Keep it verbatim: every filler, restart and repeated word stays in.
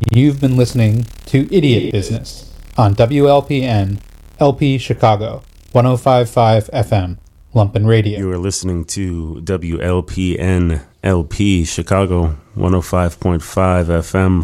You've been listening to Idiot Business on W L P N L P Chicago, one oh five point five F M, Lumpen Radio. You are listening to W L P N L P Chicago, one oh five point five F M,